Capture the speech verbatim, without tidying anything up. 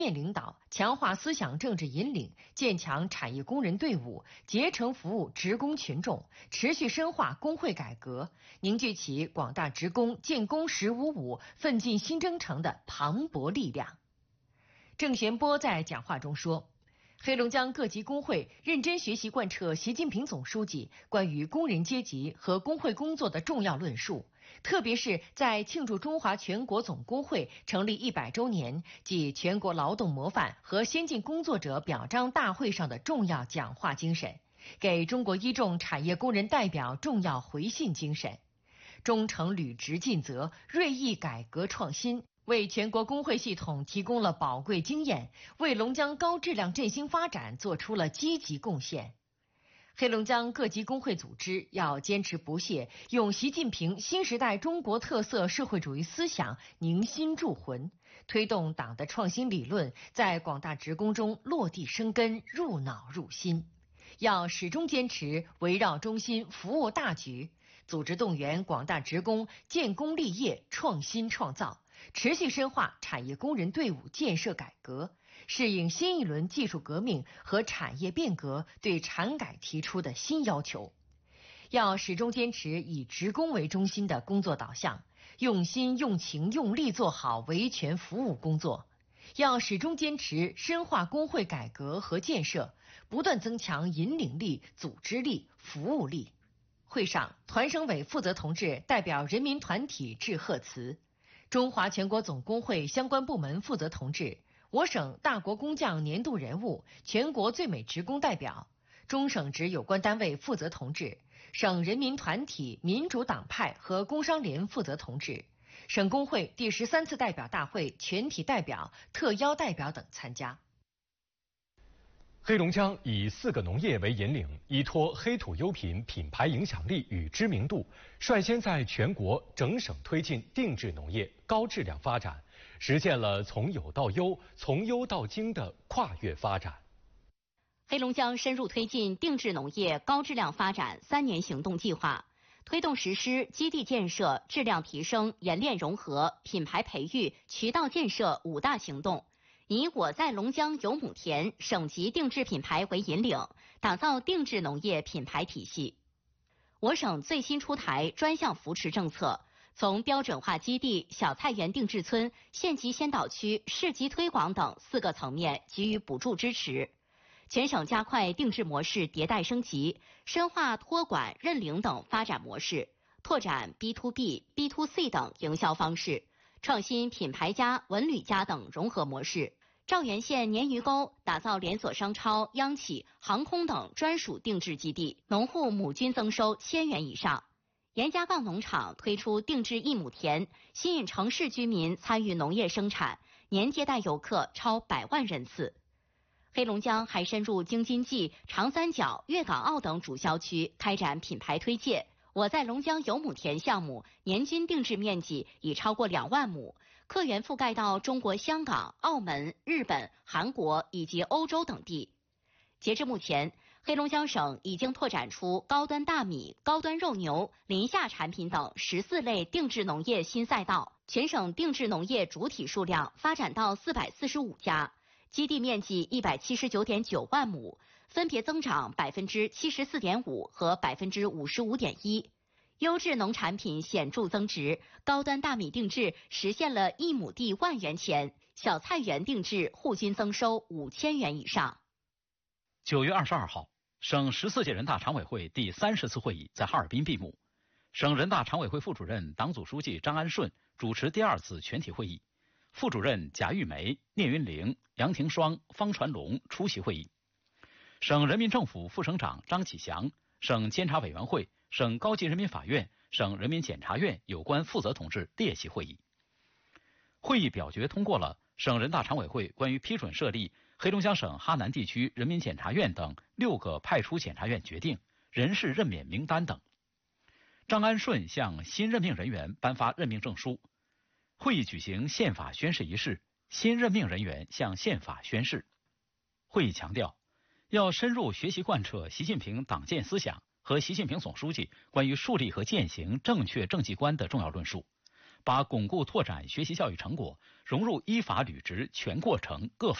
面领导，强化思想政治引领，建强产业工人队伍，竭诚服务职工群众，持续深化工会改革，凝聚起广大职工建工十五五、奋进新征程的磅礴力量。郑玄波在讲话中说，黑龙江各级工会认真学习贯彻习近平总书记关于工人阶级和工会工作的重要论述，特别是在庆祝中华全国总工会成立一百周年暨全国劳动模范和先进工作者表彰大会上的重要讲话精神，给中国一众产业工人代表重要回信精神，忠诚履职尽责，锐意改革创新，为全国工会系统提供了宝贵经验，为龙江高质量振兴发展做出了积极贡献。黑龙江各级工会组织要坚持不懈，用习近平新时代中国特色社会主义思想凝心铸魂，推动党的创新理论在广大职工中落地生根，入脑入心。要始终坚持围绕中心服务大局，组织动员广大职工建功立业、创新创造，持续深化产业工人队伍建设改革，适应新一轮技术革命和产业变革对产改提出的新要求。要始终坚持以职工为中心的工作导向，用心用情用力做好维权服务工作。要始终坚持深化工会改革和建设，不断增强引领力、组织力、服务力。会上，团省委负责同志代表人民团体致贺词，中华全国总工会相关部门负责同志，我省大国工匠年度人物、全国最美职工代表，中省直有关单位负责同志，省人民团体、民主党派和工商联负责同志，省工会第十三次代表大会全体代表、特邀代表等参加。 黑龙江以四个农业为引领，依托黑土优品品牌影响力与知名度，率先在全国整省推进定制农业高质量发展，实现了从有到优、从优到精的跨越发展。 黑龙江深入推进定制农业高质量发展三年行动计划，推动实施基地建设、质量提升、冶炼融合、品牌培育、渠道建设五大行动，以我在龙江有亩田省级定制品牌为引领，打造定制农业品牌体系。我省最新出台专项扶持政策，从标准化基地、小菜园定制村、县级先导区、市级推广等四个层面给予补助支持。全省加快定制模式迭代升级，深化托管、认领等发展模式，拓展 B to B、B to C 等营销方式，创新品牌家、文旅家等融合模式。赵源县鲶鱼沟打造连锁商超、央企、航空等专属定制基地，农户亩均增收千元以上。严家杠农场推出定制一亩田，吸引城市居民参与农业生产，年接待游客超百万人次。黑龙江还深入京津冀、长三角、粤港澳等主销区开展品牌推介。我在龙江有亩田项目年均定制面积已超过两万亩，客源覆盖到中国香港、澳门、日本、韩国以及欧洲等地。截至目前，黑龙江省已经拓展出高端大米、高端肉牛、林下产品等十四类定制农业新赛道，全省定制农业主体数量发展到四百四十五家，基地面积一百七十九点九万亩，分别增长百分之七十四点五和百分之五十五点一。优质农产品显著增值，高端大米定制实现了一亩地万元钱，小菜园定制户均增收五千元以上。 九月二十二号，省十四届人大常委会第三十次会议在哈尔滨闭幕。省人大常委会副主任、党组书记张安顺主持第二次全体会议，副主任贾玉梅、聂云玲、杨廷双、方传龙出席会议。省人民政府副省长张启祥、省监察委员会、省高级人民法院、省人民检察院有关负责同志列席会议。会议表决通过了省人大常委会关于批准设立黑龙江省哈南地区人民检察院等六个派出检察院决定、人事任免名单等。张安顺向新任命人员颁发任命证书。会议举行宪法宣誓仪式，新任命人员向宪法宣誓。会议强调，要深入学习贯彻习近平党建思想和习近平总书记关于树立和践行正确政绩观的重要论述， 把巩固拓展学习教育成果融入依法履职全过程各方